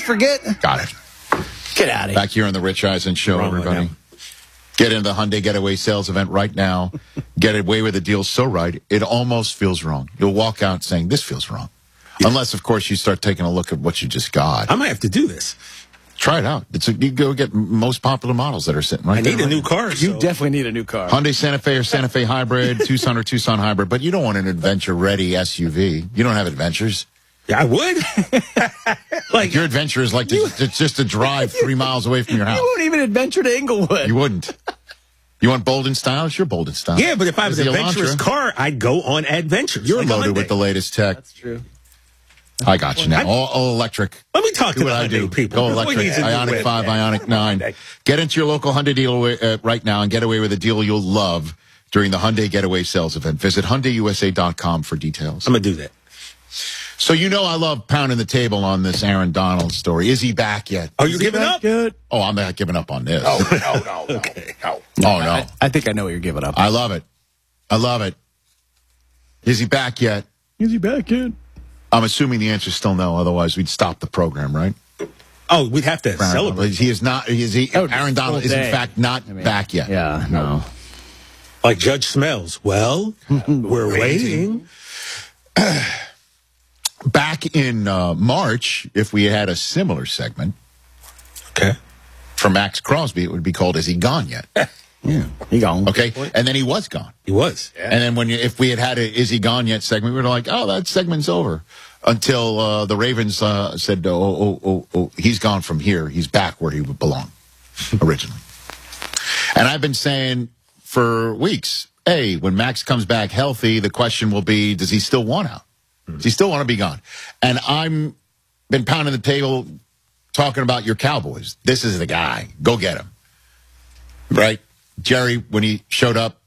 forget? Got it. Get out of here. Back here on the Rich Eisen Show, everybody. Get into the Hyundai Getaway sales event right now. Get away with a deal so right, it almost feels wrong. You'll walk out saying, this feels wrong. Yeah. Unless, of course, you start taking a look at what you just got. I might have to do this. Try it out. You go get most popular models that are sitting right there. I need a new car. You definitely need a new car. Hyundai Santa Fe or Santa Fe Hybrid, Tucson or Tucson Hybrid, but you don't want an adventure-ready SUV. You don't have adventures. Yeah, I would. Like your adventure is like it's just a drive 3 miles away from your house. You won't even adventure to Inglewood. You wouldn't. You want bold in style? Sure, bold in style. Yeah, but if I was an adventurous car, I'd go on adventures. You're loaded with the latest tech. That's true. I got you now. All electric. Let me talk to the Hyundai people. Go electric. Ionic 5, Ionic 9. Get into your local Hyundai dealer right now and get away with a deal you'll love during the Hyundai Getaway sales event. Visit HyundaiUSA.com for details. I'm going to do that. So you know I love pounding the table on this Aaron Donald story. Is he back yet? Are you giving up? Good. Oh, I'm not giving up on this. No. Okay. Oh, no. I think I know what you're giving up. I love it. I love it. Is he back yet? Is he back yet? I'm assuming the answer is still no. Otherwise, we'd stop the program, right? Oh, we'd have to celebrate. He is not. Aaron Donald is in fact not back yet. Yeah, no. Like Judge Smells. Well, we're waiting. Back in March, if we had a similar segment, okay, for Max Crosby, it would be called "Is He Gone Yet?" Yeah, he gone. Okay, and then he was gone. He was. Yeah. And then if we had a "Is He Gone Yet?" segment, we were like, "Oh, that segment's over." Until the Ravens said, "Oh, he's gone from here. He's back where he would belong originally." And I've been saying for weeks, hey, when Max comes back healthy, the question will be, does he still want out? Does he still want to be gone? And I'm been pounding the table talking about your Cowboys. This is the guy. Go get him. Right? Jerry, when he showed up